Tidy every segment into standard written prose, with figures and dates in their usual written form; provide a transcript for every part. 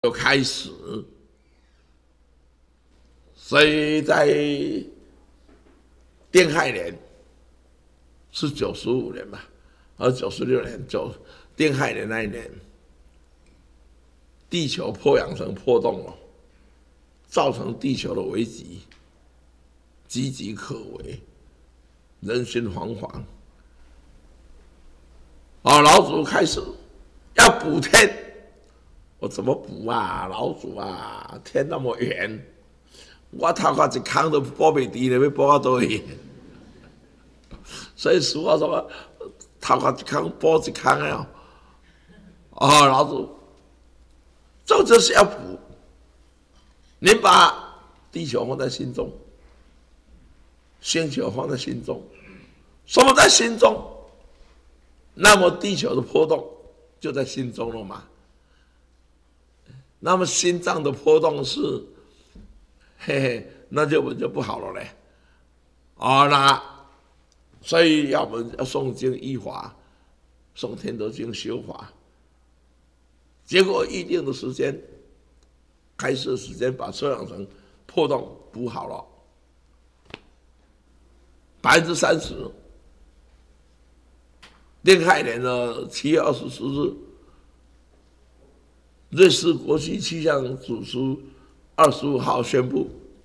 就开始，所以在丁亥年是95年嘛，而96年丁亥年那一年，地球破氧层破洞了，造成地球的危机岌岌可危，人心惶惶。老祖开始要补天，我怎么补啊？老祖啊，天那么远，我头壳一空都补不低了，要补到多远？所以俗话说，头壳一空补一空啊！老祖，这就是要补。您把地球放在心中，星球放在心中，什么在心中？那么地球的波动就在心中了嘛。那么心脏的波动是，那就不好了嘞。那所以我们要诵经依法，诵天德经修法。结果预定的时间，开始的时间把臭氧层破洞补好了，30%。丁亥年的7月24日，瑞士国际气象组书25号宣布，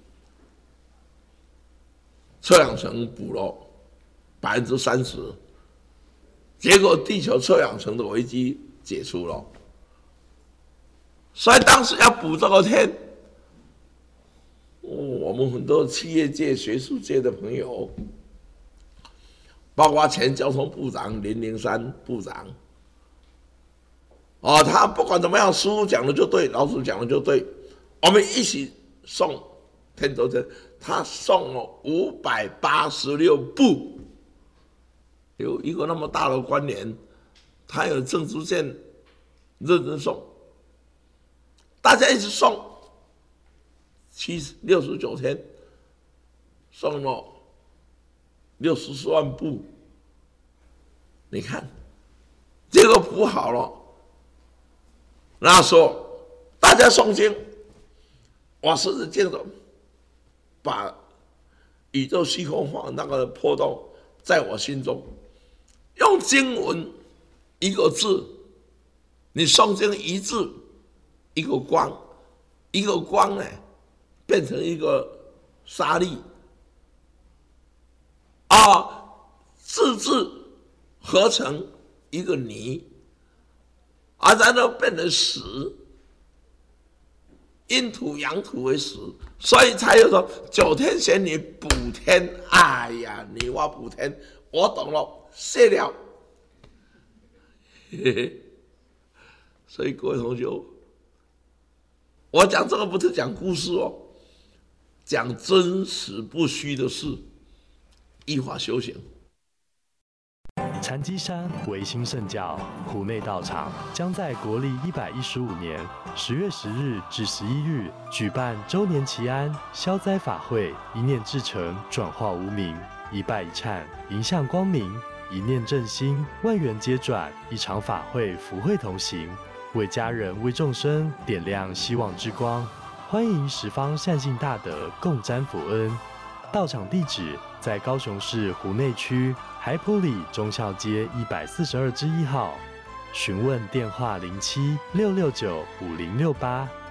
臭氧层补了30%，结果地球臭氧层的危机解除了。所以当时要补这个天，我们很多企业界、学术界的朋友，包括前交通部长林灵山部长，他不管怎么样，师父讲的就对，老祖讲的就对，我们一起诵天德经，他诵了586部，有一个那么大的官员，他有政治线，认真诵，大家一直诵，69天，诵了64万部，你看，结果补好了。那时候大家诵经，我是这种把宇宙虚空法那个波动在我心中，用经文一个字，你诵经一字一个光，一个光呢变成一个沙粒。字字合成一个泥，然后变成石，阴土阳土为石，所以才有说9天玄女补天。哎呀，你我补天，我懂了，谢了。所以各位同学，我讲这个不是讲故事讲真实不虚的事，依法修行。 禅机山维新圣教湖内道场将在国历115年10月10日至11日举办周年祈安消灾法会，一念至诚，转化无明，一拜一忏，迎向光明，一念正心，万缘皆转，一场法会福慧同行，为家人为众生点亮希望之光，欢迎十方善信大德共沾福恩。道场地址在高雄市湖内区海埔里忠孝街142之1号，询问电话07-669-5068。